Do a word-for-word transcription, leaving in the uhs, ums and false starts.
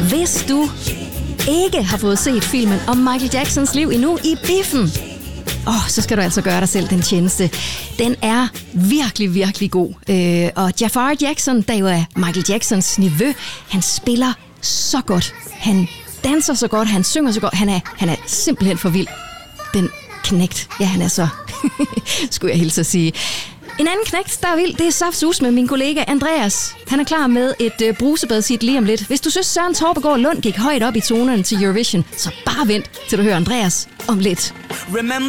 Hvis du ikke har fået set filmen om Michael Jacksons liv endnu i biffen, åh, oh, så skal du altså gøre dig selv den tjeneste. Den er virkelig, virkelig god. Øh, og Jafar Jackson, der jo er Michael Jacksons nevø, han spiller så godt. Han danser så godt, han synger så godt. Han er, han er simpelthen for vild. Den knægt, ja, han er så, skulle jeg hilse at sige. En anden knægt, der er vild, det er Saftsus med min kollega Andreas. Han er klar med et øh, brusebad sit lige om lidt. Hvis du synes, Søren Torpegaard Lund gik højt op i tonerne til Eurovision, så bare vent, til du hører Andreas om lidt. Remember